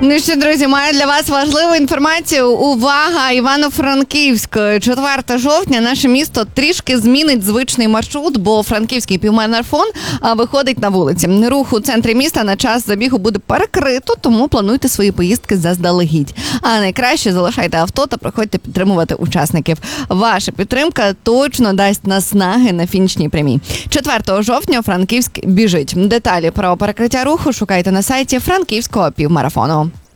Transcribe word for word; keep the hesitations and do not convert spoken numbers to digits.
Ну що, друзі, маю для вас важливу інформацію. Увага, Івано-Франківськ. четвертого жовтня наше місто трішки змінить звичний маршрут, бо франківський півмарафон виходить на вулиці. Рух у центрі міста на час забігу буде перекрито, тому плануйте свої поїздки заздалегідь. А найкраще залишайте авто та приходьте підтримувати учасників. Ваша підтримка точно дасть наснаги на фінішній прямій. четвертого жовтня Франківськ біжить. Деталі про перекриття руху шукайте на сайті Франківського півмарафону.